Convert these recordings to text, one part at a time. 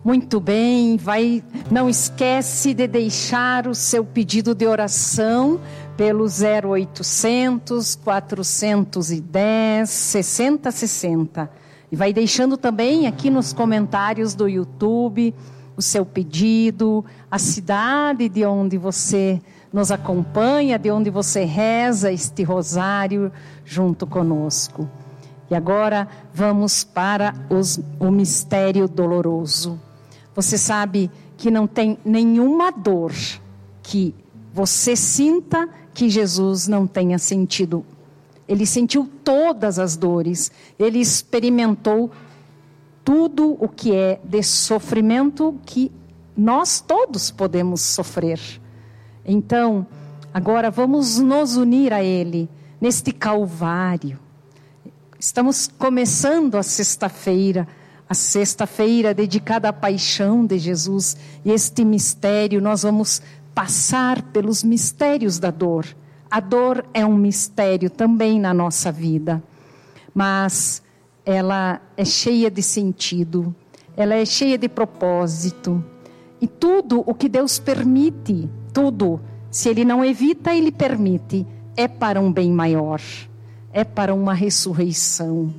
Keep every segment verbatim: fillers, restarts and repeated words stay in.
Muito bem, vai, não esquece de deixar o seu pedido de oração pelo zero oitocentos, quatrocentos e dez, sessenta sessenta. E vai deixando também aqui nos comentários do YouTube o seu pedido, a cidade de onde você nos acompanha, de onde você reza este rosário junto conosco. E agora vamos para os, o mistério doloroso. Você sabe que não tem nenhuma dor que você sinta que Jesus não tenha sentido. Ele sentiu todas as dores. Ele experimentou tudo o que é de sofrimento que nós todos podemos sofrer. Então, agora vamos nos unir a Ele neste Calvário. Estamos começando a sexta-feira, a sexta-feira dedicada à paixão de Jesus. E este mistério, nós vamos passar pelos mistérios da dor. A dor é um mistério também na nossa vida, mas ela é cheia de sentido, ela é cheia de propósito. E tudo o que Deus permite, tudo, se Ele não evita, Ele permite, é para um bem maior, é para uma ressurreição.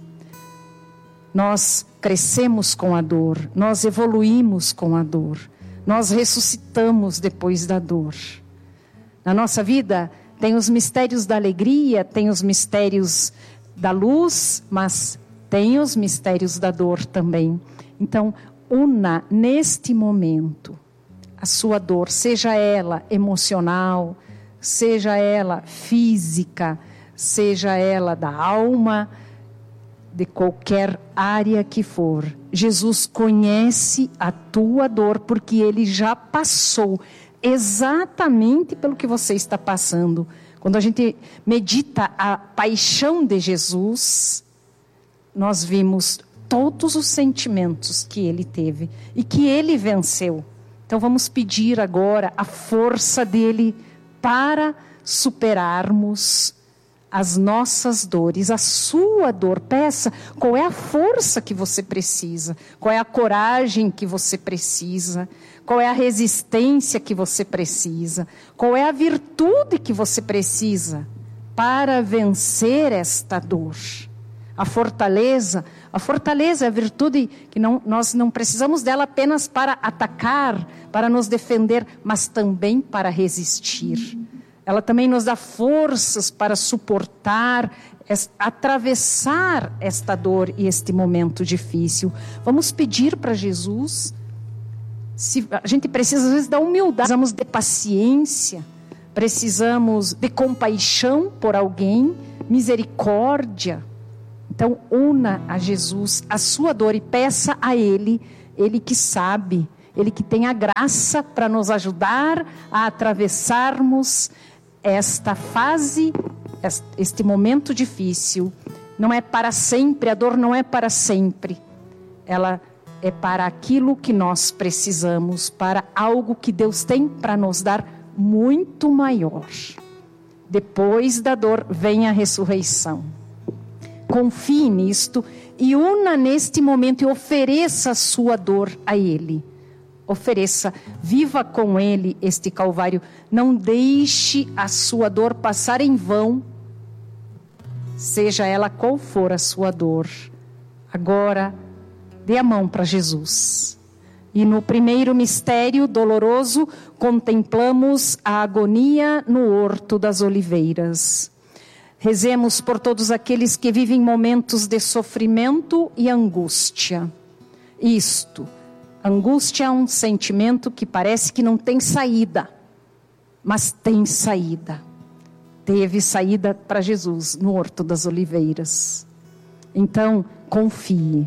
Nós crescemos com a dor, nós evoluímos com a dor, nós ressuscitamos depois da dor. Na nossa vida tem os mistérios da alegria, tem os mistérios da luz, mas tem os mistérios da dor também. Então, una neste momento a sua dor, seja ela emocional, seja ela física, seja ela da alma, de qualquer área que for. Jesus conhece a tua dor, porque Ele já passou exatamente pelo que você está passando. Quando a gente medita a paixão de Jesus, nós vimos todos os sentimentos que Ele teve e que Ele venceu. Então vamos pedir agora a força dEle para superarmos as nossas dores, a sua dor. Peça qual é a força que você precisa, qual é a coragem que você precisa, qual é a resistência que você precisa, qual é a virtude que você precisa para vencer esta dor. A fortaleza, a fortaleza é a virtude que não, nós não precisamos dela apenas para atacar, para nos defender, mas também para resistir. Ela também nos dá forças para suportar, atravessar esta dor e este momento difícil. Vamos pedir para Jesus. Se a gente precisa, às vezes, da humildade, precisamos de paciência, precisamos de compaixão por alguém, misericórdia. Então, una a Jesus a sua dor e peça a Ele, Ele que sabe, Ele que tem a graça para nos ajudar a atravessarmos esta fase, este momento difícil. Não é para sempre, a dor não é para sempre. Ela é para aquilo que nós precisamos, para algo que Deus tem para nos dar muito maior. Depois da dor vem a ressurreição. Confie nisto e una neste momento e ofereça a sua dor a Ele. Ofereça, viva com Ele este Calvário. Não deixe a sua dor passar em vão, seja ela qual for a sua dor. Agora, dê a mão para Jesus. E no primeiro mistério doloroso, contemplamos a agonia no Horto das Oliveiras. Rezemos por todos aqueles que vivem momentos de sofrimento e angústia. Isto, angústia é um sentimento que parece que não tem saída, mas tem saída. Teve saída para Jesus no Horto das Oliveiras. Então, confie.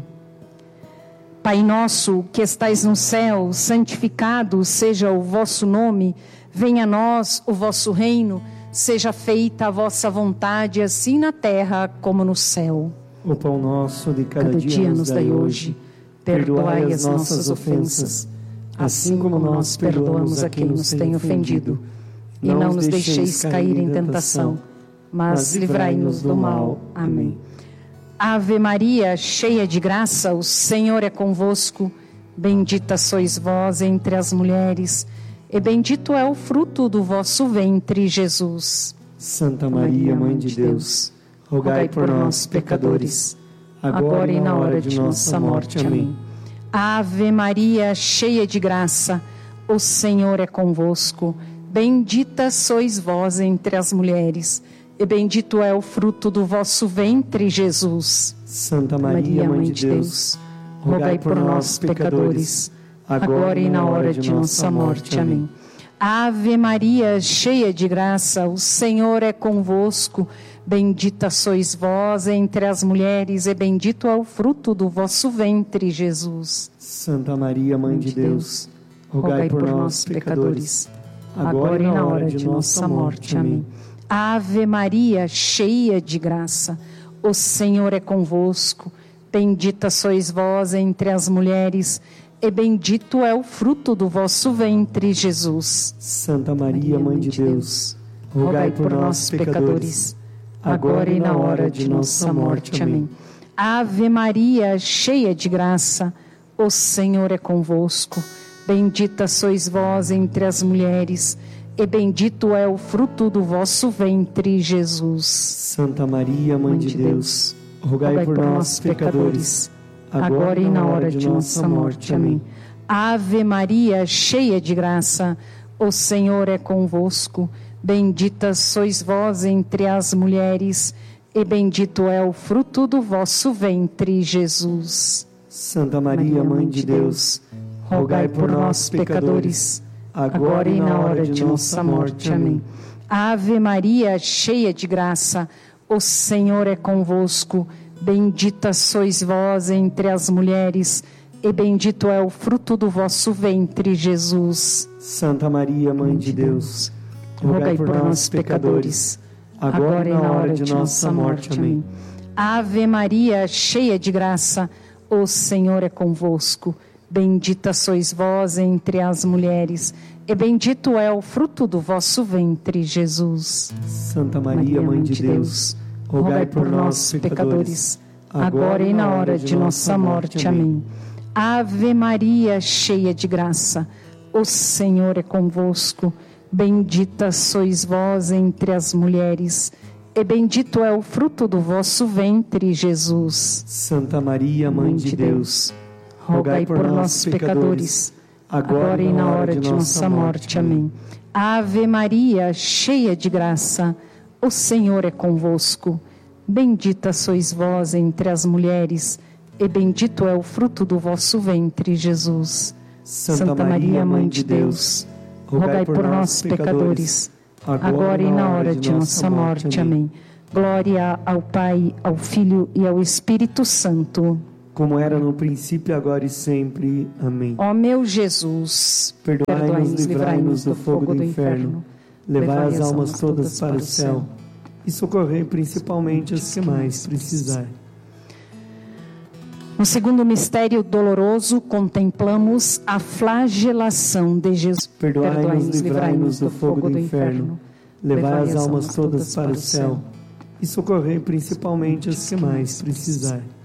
Pai nosso que estais no céu, santificado seja o vosso nome. Venha a nós o vosso reino. Seja feita a vossa vontade, assim na terra como no céu. O pão nosso de cada, cada dia, dia nos nos dai hoje. Perdoai as nossas ofensas, assim como nós perdoamos a quem nos tem ofendido. E não nos deixeis cair em tentação, mas livrai-nos do mal. Amém. Ave Maria, cheia de graça, o Senhor é convosco. Bendita sois vós entre as mulheres, e bendito é o fruto do vosso ventre, Jesus. Santa Maria, Mãe de Deus, rogai por nós, pecadores, agora e na hora de nossa morte. Amém. Ave Maria, cheia de graça, o Senhor é convosco. Bendita sois vós entre as mulheres, e bendito é o fruto do vosso ventre, Jesus. Santa Maria, Mãe de Deus, rogai por nós, pecadores, agora e na hora de nossa morte. Amém. Ave Maria, cheia de graça, o Senhor é convosco. Bendita sois vós entre as mulheres, e bendito é o fruto do vosso ventre, Jesus. Santa Maria, Mãe de Deus, rogai por nós, pecadores, agora e na hora de nossa morte. Amém. Ave Maria, cheia de graça, o Senhor é convosco. Bendita sois vós entre as mulheres, e bendito é o fruto do vosso ventre, Jesus. Santa Maria, Mãe de Deus, rogai por nós, pecadores, agora e na hora de nossa morte. Amém. Ave Maria, cheia de graça, o Senhor é convosco. Bendita sois vós entre as mulheres, e bendito é o fruto do vosso ventre, Jesus. Santa Maria, Mãe de Deus, rogai por nós, pecadores, agora e na hora de nossa morte. Amém. Ave Maria, cheia de graça, o Senhor é convosco. Bendita sois vós entre as mulheres, e bendito é o fruto do vosso ventre, Jesus. Santa Maria, Mãe de Deus, rogai por nós, pecadores, agora e na hora de nossa morte. Amém. Ave Maria, cheia de graça, o Senhor é convosco. Bendita sois vós entre as mulheres, e bendito é o fruto do vosso ventre, Jesus. Santa Maria, Mãe de Deus, rogai por nós, pecadores, agora e na hora de nossa morte. Amém. Ave Maria, cheia de graça, o Senhor é convosco. Bendita sois vós entre as mulheres, e bendito é o fruto do vosso ventre, Jesus. Santa Maria, Mãe de Deus, rogai por nós, pecadores, agora e na hora de nossa morte. Amém. Ave Maria, cheia de graça, o Senhor é convosco. Bendita sois vós entre as mulheres, e bendito é o fruto do vosso ventre, Jesus. Santa Maria, Mãe de Deus, rogai por nós, pecadores, agora e na hora de nossa morte. Amém. Ave Maria, cheia de graça, o Senhor é convosco. Bendita sois vós entre as mulheres, e bendito é o fruto do vosso ventre, Jesus. Santa Maria, Mãe de Deus, rogai por nós, pecadores, agora e na hora de nossa morte. Amém. Glória ao Pai, ao Filho e ao Espírito Santo, como era no princípio, agora e sempre. Amém. Ó meu Jesus, perdoai-nos, livrai-nos do fogo do inferno, levai as almas todas para o céu e socorrei principalmente as que mais precisarem. No segundo mistério doloroso, contemplamos a flagelação de Jesus. Perdoai-nos, livrai-nos do fogo do inferno, levai as almas todas para o céu e socorrei principalmente as que mais precisarem.